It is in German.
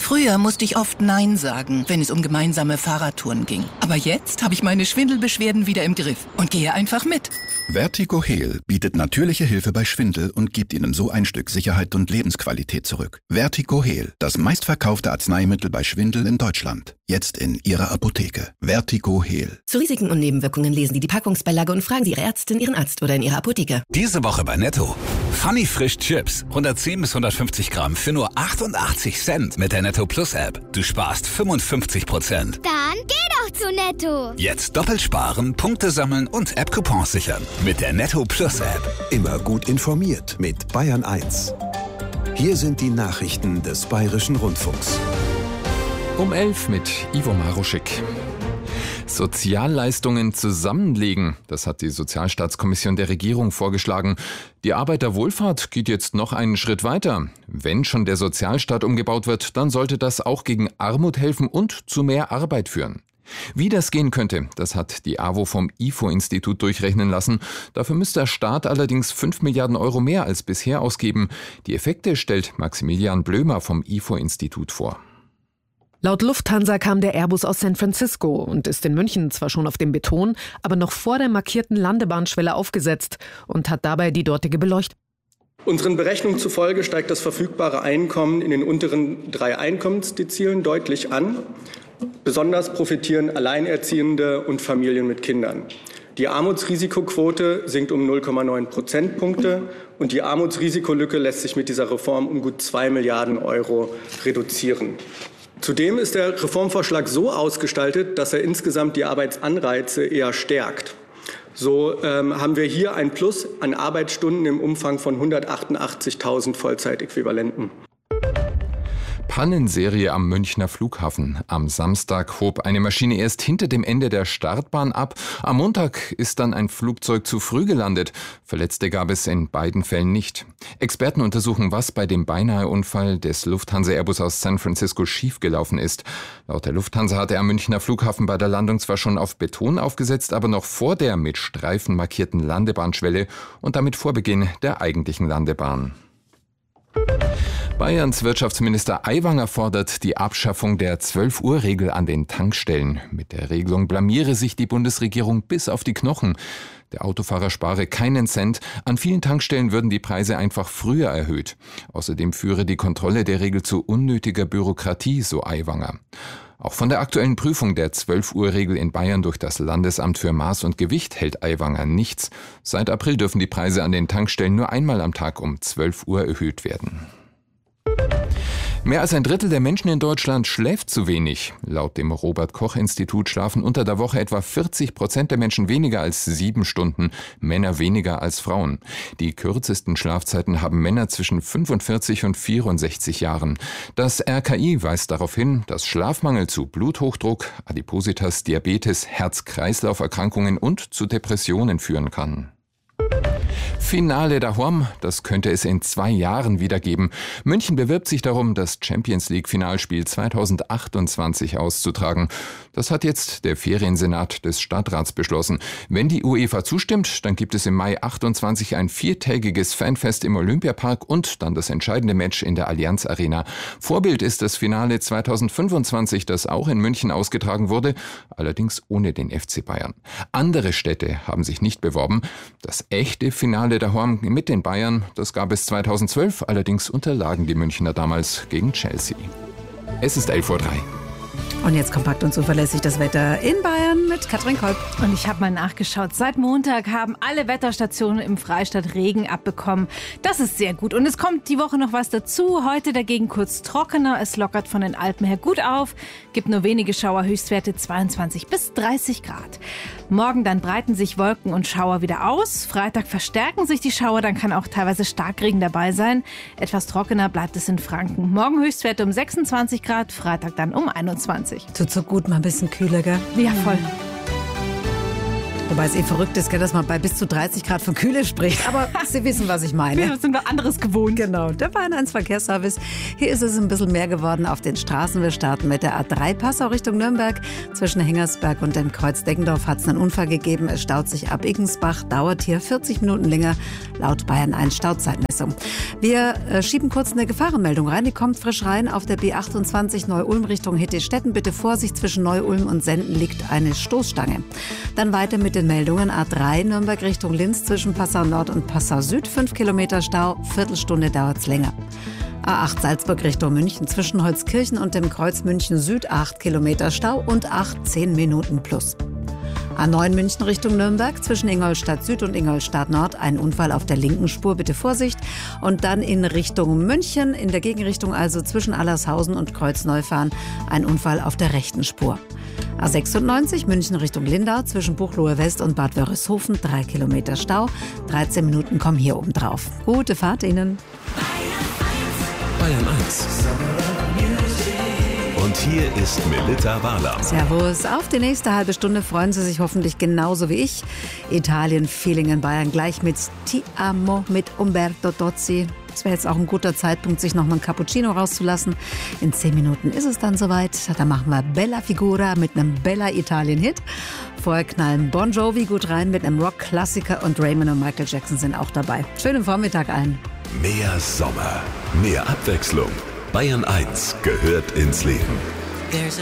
Früher musste ich oft Nein sagen, wenn es um gemeinsame Fahrradtouren ging. Aber jetzt habe ich meine Schwindelbeschwerden wieder im Griff und gehe einfach mit. Vertigo Heal bietet natürliche Hilfe bei Schwindel und gibt Ihnen so ein Stück Sicherheit und Lebensqualität zurück. Vertigo Heal, das meistverkaufte Arzneimittel bei Schwindel in Deutschland. Jetzt in Ihrer Apotheke. Vertigo Heal. Zu Risiken und Nebenwirkungen lesen Sie die Packungsbeilage und fragen Sie Ihre Ärztin, Ihren Arzt oder in Ihrer Apotheke. Diese Woche bei Netto. Funny Frisch Chips. 110 bis 150 Gramm für nur 88 Cent mit der Netto Plus App. Du sparst 55%. Dann geh doch zu Netto. Jetzt doppelt sparen, Punkte sammeln und App-Coupons sichern. Mit der Netto Plus App. Immer gut informiert mit Bayern 1. Hier sind die Nachrichten des Bayerischen Rundfunks. Um 11 mit Ivo Maruschik. Sozialleistungen zusammenlegen, das hat die Sozialstaatskommission der Regierung vorgeschlagen. Die Arbeiterwohlfahrt geht jetzt noch einen Schritt weiter. Wenn schon der Sozialstaat umgebaut wird, dann sollte das auch gegen Armut helfen und zu mehr Arbeit führen. Wie das gehen könnte, das hat die AWO vom IFO-Institut durchrechnen lassen. Dafür müsste der Staat allerdings 5 Milliarden Euro mehr als bisher ausgeben. Die Effekte stellt Maximilian Blömer vom IFO-Institut vor. Laut Lufthansa kam der Airbus aus San Francisco und ist in München zwar schon auf dem Beton, aber noch vor der markierten Landebahnschwelle aufgesetzt und hat dabei die dortige Beleuchtung. Unseren Berechnungen zufolge steigt das verfügbare Einkommen in den unteren 3 Einkommensdezilen deutlich an. Besonders profitieren Alleinerziehende und Familien mit Kindern. Die Armutsrisikoquote sinkt um 0,9 Prozentpunkte und die Armutsrisikolücke lässt sich mit dieser Reform um gut 2 Milliarden Euro reduzieren. Zudem ist der Reformvorschlag so ausgestaltet, dass er insgesamt die Arbeitsanreize eher stärkt. So haben wir hier ein Plus an Arbeitsstunden im Umfang von 188.000 Vollzeitäquivalenten. Pannenserie am Münchner Flughafen. Am Samstag hob eine Maschine erst hinter dem Ende der Startbahn ab. Am Montag ist dann ein Flugzeug zu früh gelandet. Verletzte gab es in beiden Fällen nicht. Experten untersuchen, was bei dem Beinahe-Unfall des Lufthansa-Airbus aus San Francisco schiefgelaufen ist. Laut der Lufthansa hatte er am Münchner Flughafen bei der Landung zwar schon auf Beton aufgesetzt, aber noch vor der mit Streifen markierten Landebahnschwelle und damit vor Beginn der eigentlichen Landebahn. Bayerns Wirtschaftsminister Aiwanger fordert die Abschaffung der 12-Uhr-Regel an den Tankstellen. Mit der Regelung blamiere sich die Bundesregierung bis auf die Knochen. Der Autofahrer spare keinen Cent. An vielen Tankstellen würden die Preise einfach früher erhöht. Außerdem führe die Kontrolle der Regel zu unnötiger Bürokratie, so Aiwanger. Auch von der aktuellen Prüfung der 12-Uhr-Regel in Bayern durch das Landesamt für Maß und Gewicht hält Aiwanger nichts. Seit April dürfen die Preise an den Tankstellen nur einmal am Tag um 12 Uhr erhöht werden. Mehr als ein Drittel der Menschen in Deutschland schläft zu wenig. Laut dem Robert-Koch-Institut schlafen unter der Woche etwa 40% der Menschen weniger als 7 Stunden, Männer weniger als Frauen. Die kürzesten Schlafzeiten haben Männer zwischen 45 und 64 Jahren. Das RKI weist darauf hin, dass Schlafmangel zu Bluthochdruck, Adipositas, Diabetes, Herz-Kreislauf-Erkrankungen und zu Depressionen führen kann. Finale daheim, das könnte es in 2 Jahren wieder geben. München bewirbt sich darum, das Champions-League-Finalspiel 2028 auszutragen. Das hat jetzt der Feriensenat des Stadtrats beschlossen. Wenn die UEFA zustimmt, dann gibt es im Mai 28 ein 4-tägiges Fanfest im Olympiapark und dann das entscheidende Match in der Allianz Arena. Vorbild ist das Finale 2025, das auch in München ausgetragen wurde, allerdings ohne den FC Bayern. Andere Städte haben sich nicht beworben. Das echte Finale daheim mit den Bayern, das gab es 2012, allerdings unterlagen die Münchner damals gegen Chelsea. Es ist 11:03 Uhr. Und jetzt kompakt und zuverlässig das Wetter in Bayern mit Katrin Kolb. Und ich habe mal nachgeschaut. Seit Montag haben alle Wetterstationen im Freistaat Regen abbekommen. Das ist sehr gut. Und es kommt die Woche noch was dazu. Heute dagegen kurz trockener. Es lockert von den Alpen her gut auf. Gibt nur wenige Schauer, Höchstwerte 22 bis 30 Grad. Morgen dann breiten sich Wolken und Schauer wieder aus. Freitag verstärken sich die Schauer. Dann kann auch teilweise Starkregen dabei sein. Etwas trockener bleibt es in Franken. Morgen Höchstwerte um 26 Grad. Freitag dann um 21. Tut so gut, mal ein bisschen kühler, gell? Ja, voll. Wobei es verrückt ist, dass man bei bis zu 30 Grad von Kühle spricht. Aber Sie wissen, was ich meine. Wir sind wir anderes gewohnt. Genau, der Bayern 1 Verkehrsservice. Hier ist es ein bisschen mehr geworden auf den Straßen. Wir starten mit der A3 Passau Richtung Nürnberg. Zwischen Hengersberg und dem Kreuz Deggendorf hat es einen Unfall gegeben. Es staut sich ab Iggensbach, dauert hier 40 Minuten länger, laut Bayern 1 Stauzeitmessung. Wir schieben kurz eine Gefahrenmeldung rein. Die kommt frisch rein auf der B28 Neu-Ulm Richtung Hittestetten. Bitte Vorsicht, zwischen Neu-Ulm und Senden liegt eine Stoßstange. Dann weiter mit den Meldungen. A3 Nürnberg Richtung Linz zwischen Passau Nord und Passau Süd. 5 Kilometer Stau, Viertelstunde dauert es länger. A8 Salzburg Richtung München zwischen Holzkirchen und dem Kreuz München Süd 8 Kilometer Stau und 10 Minuten plus. A9 München Richtung Nürnberg zwischen Ingolstadt Süd und Ingolstadt Nord ein Unfall auf der linken Spur, bitte Vorsicht. Und dann in Richtung München, in der Gegenrichtung also zwischen Allershausen und Kreuzneufahren ein Unfall auf der rechten Spur. A96 München Richtung Lindau zwischen Buchloe West und Bad Wörishofen 3 Kilometer Stau. 13 Minuten kommen hier oben drauf. Gute Fahrt Ihnen. Bayern 1. Und hier ist Melitta Wahler. Servus. Auf die nächste halbe Stunde freuen Sie sich hoffentlich genauso wie ich. Italien-Feeling in Bayern gleich mit Ti Amo mit Umberto Tozzi. Das wäre jetzt auch ein guter Zeitpunkt, sich noch mal ein Cappuccino rauszulassen. In 10 Minuten ist es dann soweit. Da machen wir Bella Figura mit einem Bella Italien-Hit. Vorher knallen Bon Jovi gut rein mit einem Rock-Klassiker und Raymond und Michael Jackson sind auch dabei. Schönen Vormittag allen. Mehr Sommer, mehr Abwechslung. Bayern 1 gehört ins Leben.